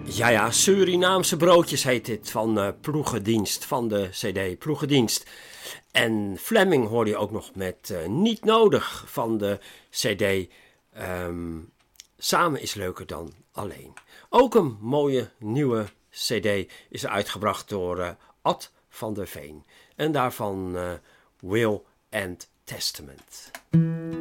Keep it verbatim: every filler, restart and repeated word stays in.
Ja, ja, Surinaamse broodjes heet dit van uh, Ploegendienst, van de cd Ploegendienst. En Fleming hoor je ook nog met uh, Niet Nodig van de cd um, Samen is leuker dan alleen. Ook een mooie nieuwe cd is er uitgebracht door uh, Ad van der Veen. En daarvan uh, Will and Testament.